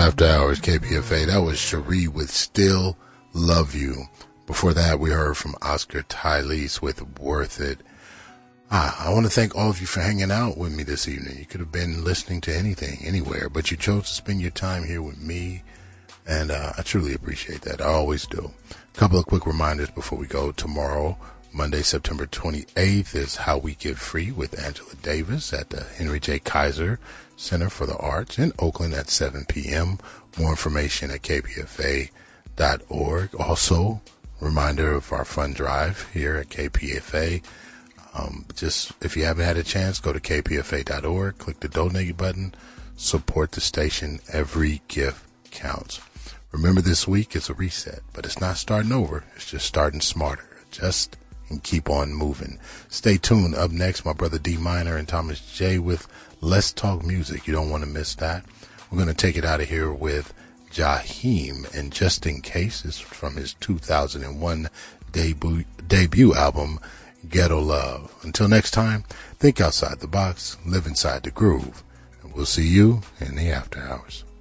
After Hours, KPFA. That was Cherie with Still Love You. Before that, we heard from Oscar Tylese with Worth It. I want to thank all of you for hanging out with me this evening. You could have been listening to anything, anywhere, but you chose to spend your time here with me, and I truly appreciate that. I always do. A couple of quick reminders before we go. Tomorrow, Monday, September 28th, is How We Get Free with Angela Davis at the Henry J. Kaiser Center for the Arts in Oakland at 7 p.m. More information at kpfa.org. Also, reminder of our fund drive here at KPFA. Just if you haven't had a chance, go to kpfa.org, click the donate button, support the station. Every gift counts. Remember, this week is a reset, but it's not starting over. It's just starting smarter. Just and keep on moving. Stay tuned. Up next, my brother D Minor and Thomas J with Let's Talk Music. You don't want to miss that. We're going to take it out of here with Jaheim, and Just In Case is from his 2001 debut album, Ghetto Love. Until next time, think outside the box, live inside the groove, and we'll see you in the after hours.